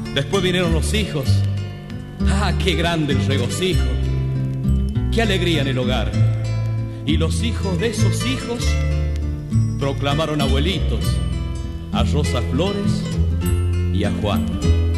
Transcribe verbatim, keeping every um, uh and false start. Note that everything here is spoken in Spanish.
Después vinieron los hijos. ¡Ah, qué grande el regocijo! ¡Qué alegría en el hogar! Y los hijos de esos hijos proclamaron abuelitos a Rosa Flores y a Juan.